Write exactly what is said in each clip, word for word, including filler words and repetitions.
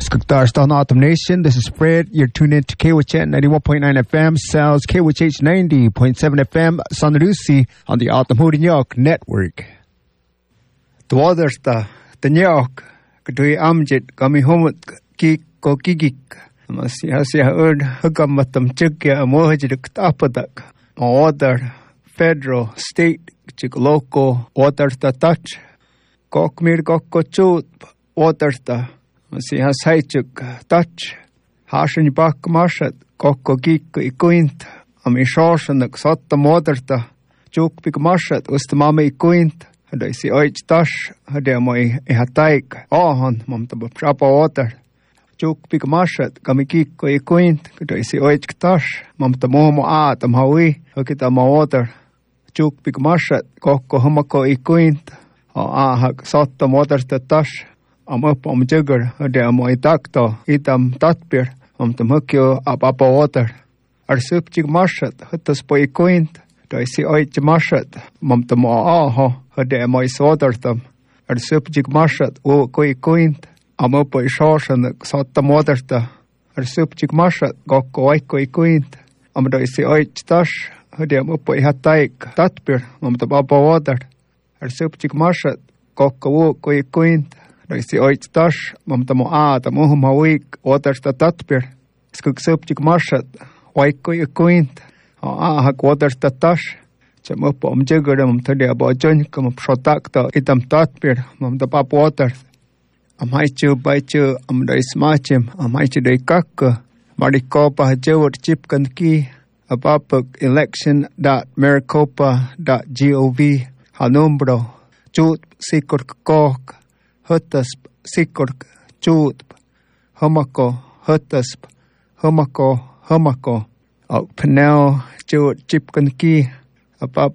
Skugtars on Autumn Nation. This is Fred. You're tuned in to K W H N ninety-one point nine F M, Sal's K W H H ninety point seven F M, San Lucy on the Autumn New York Network. The waters the the New York, Kadui Amjit, Gami Homut, Kik, Kokigik, Masi Hasia Erd, Hugamatum Chikya, Mohajik Tapadak, Water, Federal, State, Chik Local, Waters the Touch, Kokmir Kokochut, Waters the Masi Hasaichuk, Touch, Hashin Bak Marshat, Kokogik, Ikuint, Ami Shoshan, Sotta Moderta, Juk Big Marshat, was the Mama Ikuint. And I see oich tash, hade moi e hataik, ahon, mam tabo trapa water. Juk pik mashat, kamikik ko e quint, and I see oich tash, mam tamo mo at, am hawi, hokita ma water. Juk pik mashat, kokko humako e quint, o ahak sotta water ta tash, am up am jugger, hade mo e takto, itam tatpir, mam tam hokyo up up water. Ar supchik mashat, hutas po e quint. I see oich mashat, mam tamo aho. Hade moi sodertam ar supjig mashat o koi coint am up i shoshan sotta moderta ar supjig mashat go koi koi coint am do si oich tash hade am up i hataik tatpir am to baba water ar supjig mashat go ko koi coint do si oich tash mam to mo a ta mo ma week water sta tatpir skuk supjig mashat oi koi coint a ha water sta tash Cham up om jigger um to the about join come protect itam tatpir mum the pop water. Am I chew by chew um the smachim, am I to the kaka, Maricopa Jewett chip can key about election dot maricopa dot gov hanumbro chut sikur kok hutasp sikur chut humako hutasp humako humako out panel Jewett chip can key about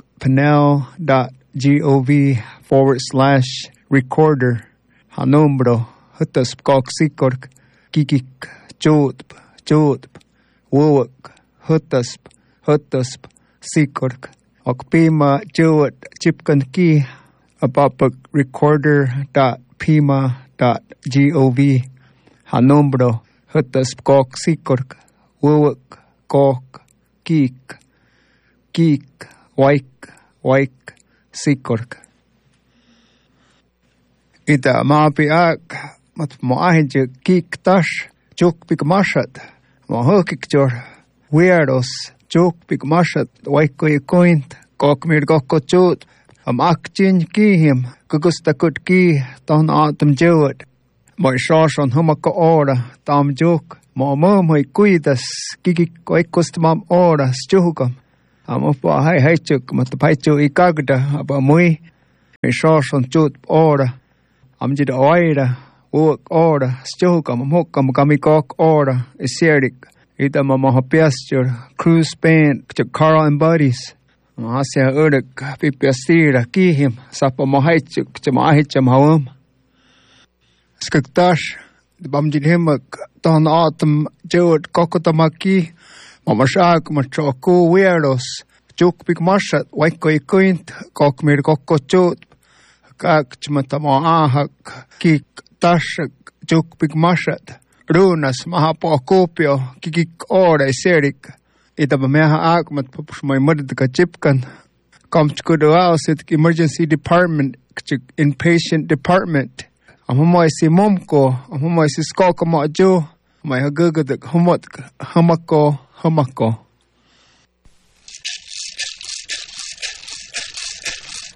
panel.gov forward slash recorder hanumbro hutas kok sikork kikik chotp chotp wowak hutasp hutasp sikork okpima jowat chipkan ki about recorder.pima.gov hanumbro hutas kok sikork wowak kok kik Kik, waik, waik, sikork. Ita maapi ak, mat moahinje kik tash, juk pik mashat, mohokik jor, weirdos, juk pik mashat, waiko y coint, kok mir gokko chut, am akchin kihim, kugusta kut ki, ton atum jewet, moi shoshan humako ora, tam juk, mo mo moi kuidas, kikik waikost mam ora, stjukam. Am up a high hachuk, mat the paichu ikagda, about mui, a shorts on chut order. Am jid oida, work order, stokam, mokam, kamikok order, a seric, ita mama pasture, cruise span, chakara and buddies. Masia urdak, pipiastira, key him, sapa mohaichuk, chamahicham home. Skaktash, the bumjid himmock, don autumn, jewet, kokotamaki. Mamashak machoko weirdos, juk big mashat, waiko ikuint, kok mir koko chut, kak chmatamo ahak, kik tashak, juk big mashat, runas mahapo kopio, kikik ora serik, itabameha akmat push my mud the chipkan, come to good house at emergency department, inpatient department. Amoy si momko, amoy si skokamo jo, my hagugad humot, humako. Hamako.